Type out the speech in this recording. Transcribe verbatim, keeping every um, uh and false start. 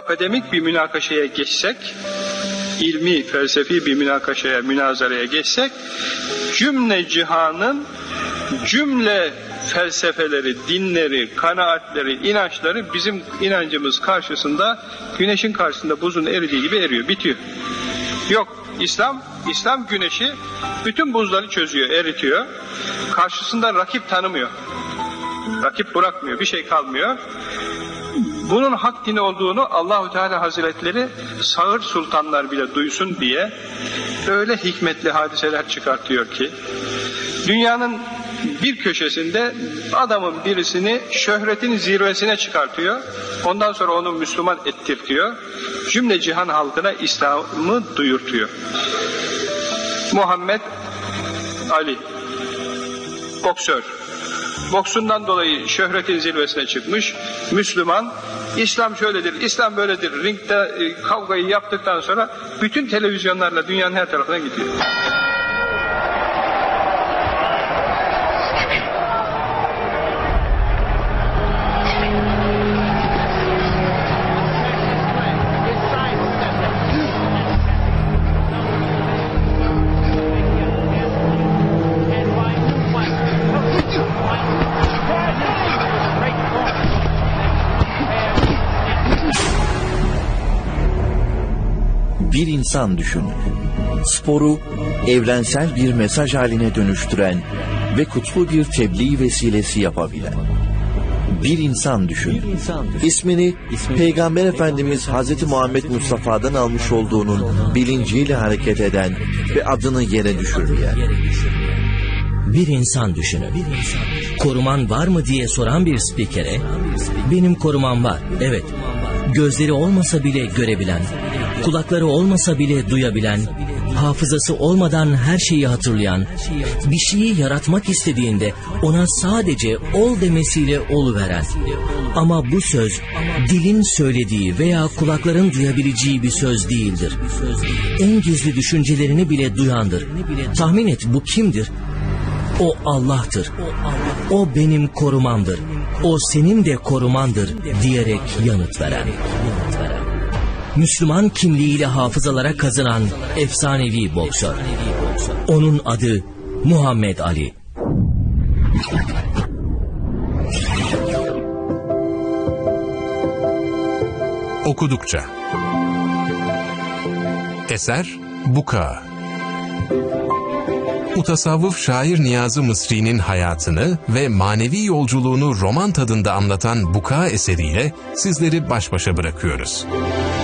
akademik bir münakaşaya geçsek, ilmi, felsefi bir münakaşaya, münazaraya geçsek, cümle cihanın cümle felsefeleri, dinleri, kanaatleri, inançları bizim inancımız karşısında, güneşin karşısında buzun eridiği gibi eriyor, bitiyor. Yok, İslam, İslam güneşi bütün buzları çözüyor, eritiyor. Karşısında rakip tanımıyor. Rakip bırakmıyor, bir şey kalmıyor. Bunun hak dini olduğunu Allahu Teala Hazretleri sağır sultanlar bile duysun diye öyle hikmetli hadiseler çıkartıyor ki, dünyanın bir köşesinde adamın birisini şöhretin zirvesine çıkartıyor, ondan sonra onu Müslüman ettirtiyor, cümle cihan halkına İslam'ı duyurtuyor. Muhammed Ali, boksör, boksundan dolayı şöhretin zirvesine çıkmış, Müslüman, İslam şöyledir, İslam böyledir, ringde e, kavgayı yaptıktan sonra bütün televizyonlarla dünyanın her tarafına gidiyor. Bir insan düşünün. Sporu evrensel bir mesaj haline dönüştüren ve kutlu bir tebliğ vesilesi yapabilen. Bir insan düşünün. İsmini Peygamber Efendimiz Hazreti Muhammed Mustafa'dan almış olduğunun bilinciyle hareket eden ve adını yere düşürmeyen. Bir insan düşünün. Koruman var mı diye soran bir spikere, benim korumam var, evet. Gözleri olmasa bile görebilen, kulakları olmasa bile duyabilen, hafızası olmadan her şeyi hatırlayan, bir şeyi yaratmak istediğinde ona sadece ol demesiyle oluveren. Ama bu söz dilin söylediği veya kulakların duyabileceği bir söz değildir. En gizli düşüncelerini bile duyandır. Tahmin et, bu kimdir? O Allah'tır. O benim korumamdır. O senin de korumandır diyerek yanıt veren. Müslüman kimliğiyle hafızalara kazınan efsanevi boksör. Onun adı Muhammed Ali. Okudukça. Eser Buka. Mutasavvıf şair Niyazi Mısri'nin hayatını ve manevi yolculuğunu roman tadında anlatan Buka eseriyle sizleri baş başa bırakıyoruz.